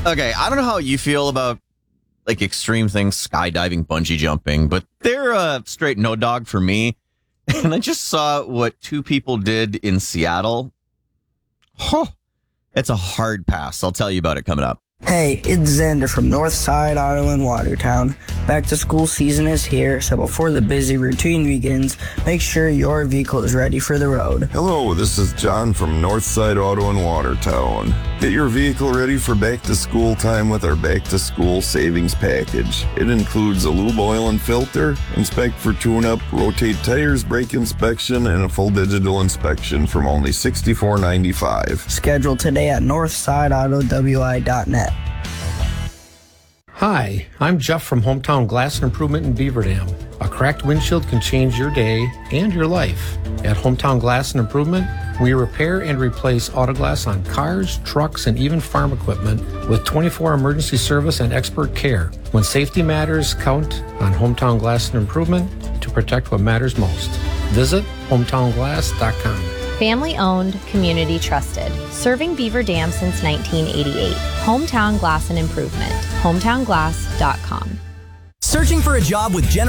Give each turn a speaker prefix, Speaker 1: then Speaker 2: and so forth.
Speaker 1: Okay, I don't know how you feel about like extreme things, skydiving, bungee jumping, but they're straight no dog for me. And I just saw what two people did in Seattle. Huh. It's a hard pass. I'll tell you about it coming up.
Speaker 2: Hey, it's Xander from Northside Auto in Watertown. Back to school season is here, so before the busy routine begins, make sure your vehicle is ready for the road.
Speaker 3: Hello, this is John from Northside Auto in Watertown. Get your vehicle ready for back to school time with our back to school savings package. It includes a lube oil and filter, inspect for tune-up, rotate tires, brake inspection, and a full digital inspection from only $64.95.
Speaker 2: Schedule today at northsideautowi.net.
Speaker 4: Hi, I'm Jeff from Hometown Glass and Improvement in Beaver Dam. A cracked windshield can change your day and your life. At Hometown Glass and Improvement, we repair and replace auto glass on cars, trucks, and even farm equipment with 24 emergency service and expert care. When safety matters, count on Hometown Glass and Improvement to protect what matters most. Visit hometownglass.com.
Speaker 5: Family owned, community trusted. Serving Beaver Dam since 1988. Hometown Glass and Improvement. HometownGlass.com.
Speaker 6: Searching for a job with